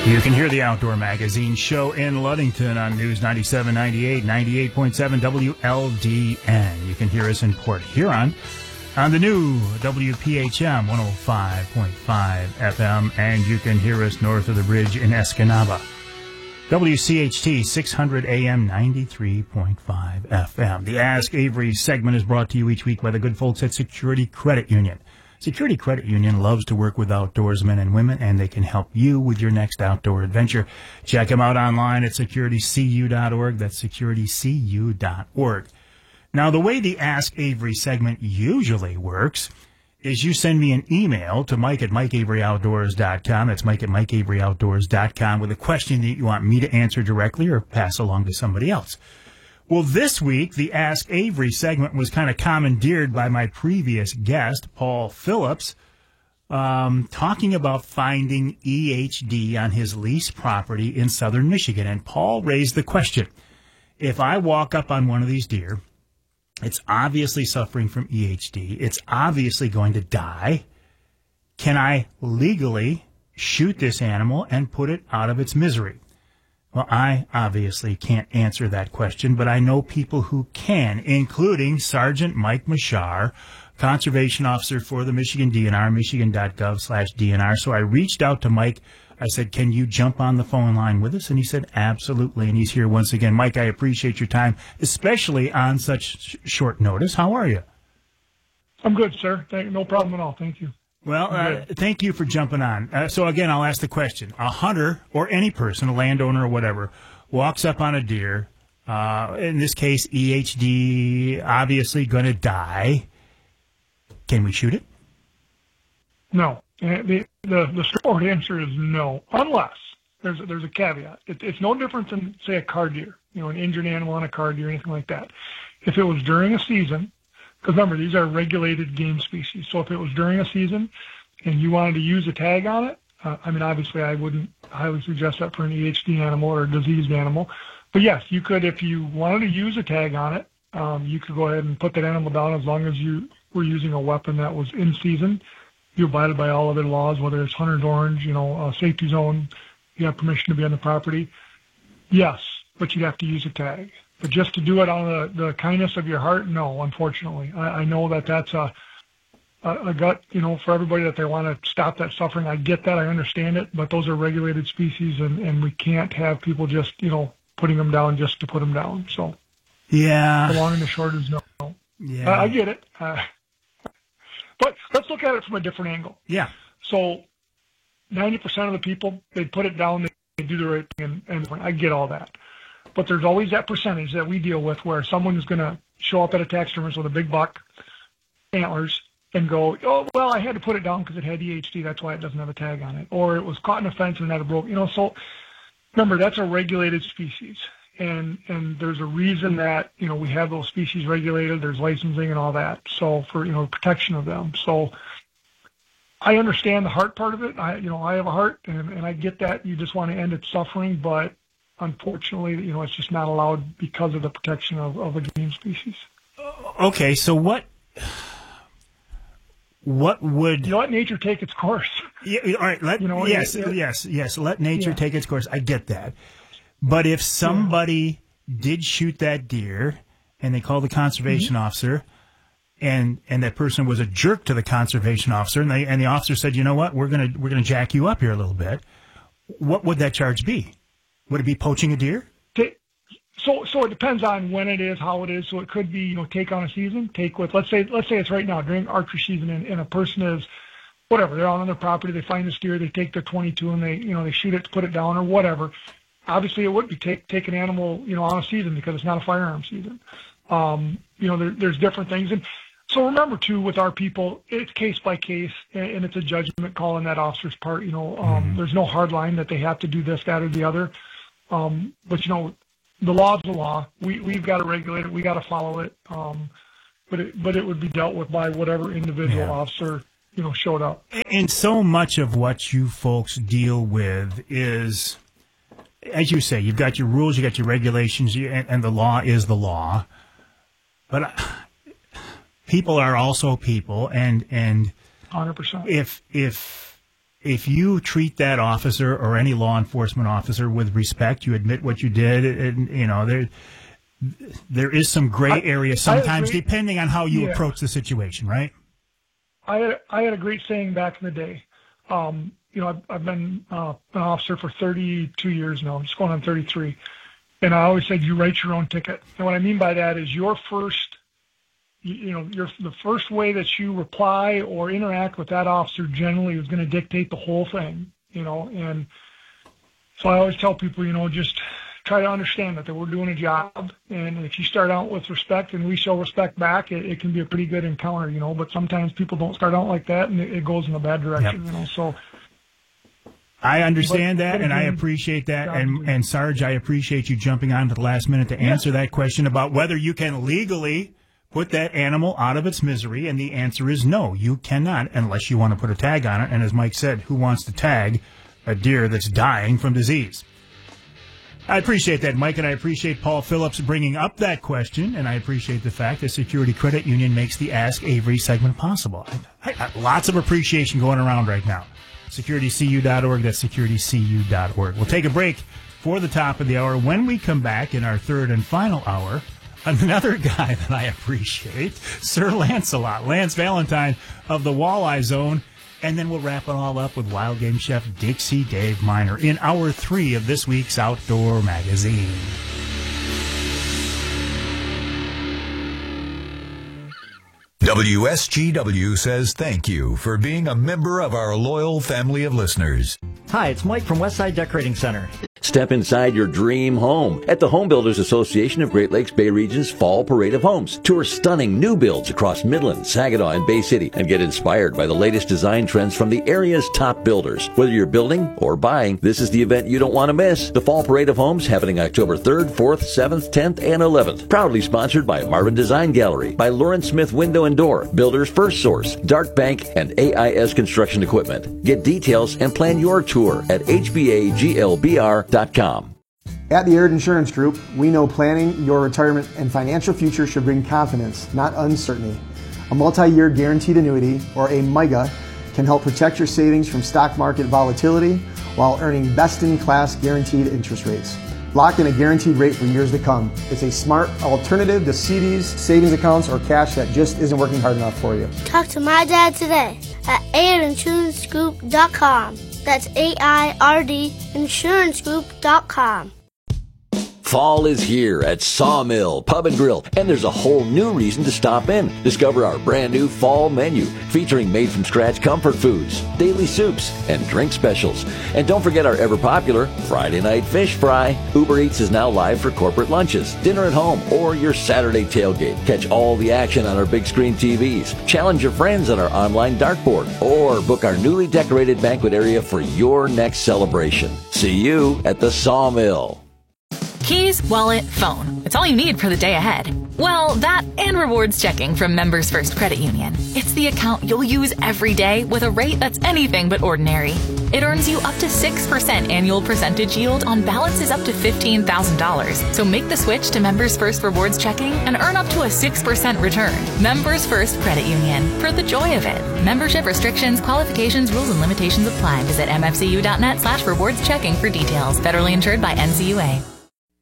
You can hear the Outdoor Magazine show in Ludington on News 97.98, 98.7 WLDN. You can hear us in Port Huron on the new WPHM 105.5 FM, and you can hear us north of the bridge in Escanaba. WCHT 600 AM 93.5 FM. The Ask Avery segment is brought to you each week by the good folks at Security Credit Union. Security Credit Union loves to work with outdoorsmen and women, and they can help you with your next outdoor adventure. Check them out online at securitycu.org. That's securitycu.org. Now, the way the Ask Avery segment usually works is you send me an email to Mike at MikeAveryOutdoors.com. That's Mike at MikeAveryOutdoors.com with a question that you want me to answer directly or pass along to somebody else. Well, this week, the Ask Avery segment was kind of commandeered by my previous guest, Paul Phillips, talking about finding EHD on his leased property in southern Michigan. And Paul raised the question, if I walk up on one of these deer, it's obviously suffering from EHD, it's obviously going to die, can I legally shoot this animal and put it out of its misery? Well, I obviously can't answer that question, but I know people who can, including Sergeant Mike Mashar, Conservation Officer for the Michigan DNR, michigan.gov/DNR. So I reached out to Mike. I said, can you jump on the phone line with us? And he said, absolutely. And he's here once again. Mike, I appreciate your time, especially on such short notice. How are you? I'm good, sir. No problem at all. Thank you. Well, thank you for jumping on. So, again, I'll ask the question. A hunter or any person, a landowner or whatever, walks up on a deer, in this case, EHD, obviously going to die. Can we shoot it? No. The short answer is no, unless there's a caveat. It's no different than, say, a car deer, an injured animal on a car deer, anything like that. If it was during a season, because remember, these are regulated game species. So if it was during a season and you wanted to use a tag on it, obviously I wouldn't highly suggest that for an EHD animal or a diseased animal. But yes, you could, if you wanted to use a tag on it, you could go ahead and put that animal down as long as you were using a weapon that was in season. You abided by all other laws, whether it's hunter's orange, a safety zone, you have permission to be on the property. Yes, but you'd have to use a tag. But just to do it on the kindness of your heart, no, unfortunately. I know that's a gut, for everybody that they want to stop that suffering. I get that. I understand it. But those are regulated species, and we can't have people just, putting them down just to put them down. So, yeah. The long and the short is no. Yeah. I get it. But let's look at it from a different angle. Yeah. So 90% of the people, they put it down, they do the right thing, and I get all that. But there's always that percentage that we deal with where someone is going to show up at a taxidermist with a big buck, antlers, and go, oh, well, I had to put it down because it had EHD. That's why it doesn't have a tag on it. Or it was caught in a fence and had a broke. So remember, that's a regulated species. And there's a reason that, we have those species regulated. There's licensing and all that. So for, protection of them. So I understand the heart part of it. I have a heart and I get that. You just want to end its suffering, but unfortunately, it's just not allowed because of the protection of a game species. Okay, so what would... let nature take its course. Yeah, all right, yes, let nature take its course. I get that. But if somebody did shoot that deer and they called the conservation officer and that person was a jerk to the conservation officer and the officer said, you know what, we're gonna jack you up here a little bit, what would that charge be? Would it be poaching a deer? So it depends on when it is, how it is. So it could be, take on a season, let's say it's right now during archery season and a person is, whatever, they're on their property, they find this deer, they take their .22 and they shoot it to put it down or whatever. Obviously it would be take an animal, on a season because it's not a firearm season. There's different things. And so remember too, with our people, it's case by case and it's a judgment call on that officer's part. There's no hard line that they have to do this, that, or the other. But the law is the law. We've got to regulate it. We got to follow it. But it would be dealt with by whatever individual officer, showed up. And so much of what you folks deal with is, as you say, you've got your rules, you got your regulations, and the law is the law. But people are also people, and 100%. If if you treat that officer or any law enforcement officer with respect, you admit what you did, and there is some gray area sometimes depending on how you approach the situation, right? I had a great saying back in the day. I've been an officer for 32 years now. I'm just going on 33. And I always said, you write your own ticket. And what I mean by that is the first way that you reply or interact with that officer generally is going to dictate the whole thing, And so I always tell people, just try to understand that we're doing a job. And if you start out with respect and we show respect back, it can be a pretty good encounter, But sometimes people don't start out like that and it goes in a bad direction, So I understand that, and I appreciate that. And Sarge, I appreciate you jumping on to the last minute to answer that question about whether you can legally put that animal out of its misery, and the answer is no, you cannot, unless you want to put a tag on it. And as Mike said, who wants to tag a deer that's dying from disease? I appreciate that, Mike, and I appreciate Paul Phillips bringing up that question, and I appreciate the fact that Security Credit Union makes the Ask Avery segment possible. Lots of appreciation going around right now. SecurityCU.org, that's SecurityCU.org. We'll take a break for the top of the hour. When we come back in our third and final hour, another guy that I appreciate, Sir Lancelot, Lance Valentine of the Walleye Zone. And then we'll wrap it all up with wild game chef Dixie Dave Miner in hour 3 of this week's Outdoor Magazine. WSGW says thank you for being a member of our loyal family of listeners. Hi, it's Mike from Westside Decorating Center. Step inside your dream home at the Home Builders Association of Great Lakes Bay Region's Fall Parade of Homes. Tour stunning new builds across Midland, Saginaw, and Bay City and get inspired by the latest design trends from the area's top builders. Whether you're building or buying, this is the event you don't want to miss. The Fall Parade of Homes happening October 3rd, 4th, 7th, 10th, and 11th. Proudly sponsored by Marvin Design Gallery, by Lawrence Smith Window and Door, Builders First Source, Dark Bank, and AIS Construction Equipment. Get details and plan your tour at hbaglbr.com. At the Aird Insurance Group, we know planning your retirement and financial future should bring confidence, not uncertainty. A multi-year guaranteed annuity, or a MIGA, can help protect your savings from stock market volatility while earning best-in-class guaranteed interest rates. Lock in a guaranteed rate for years to come. It's a smart alternative to CDs, savings accounts, or cash that just isn't working hard enough for you. Talk to my dad today at AirdInsuranceGroup.com. That's AIRD InsuranceGroup.com. Fall is here at Sawmill Pub and Grill, and there's a whole new reason to stop in. Discover our brand new fall menu featuring made-from-scratch comfort foods, daily soups, and drink specials. And don't forget our ever-popular Friday night fish fry. Uber Eats is now live for corporate lunches, dinner at home, or your Saturday tailgate. Catch all the action on our big screen TVs. Challenge your friends on our online dartboard, or book our newly decorated banquet area for your next celebration. See you at the Sawmill. Keys, wallet, phone. It's all you need for the day ahead. Well, that and rewards checking from Members First Credit Union. It's the account you'll use every day with a rate that's anything but ordinary. It earns you up to 6% annual percentage yield on balances up to $15,000. So make the switch to Members First Rewards Checking and earn up to a 6% return. Members First Credit Union. For the joy of it. Membership restrictions, qualifications, rules, and limitations apply. Visit mfcu.net/rewards checking for details. Federally insured by NCUA.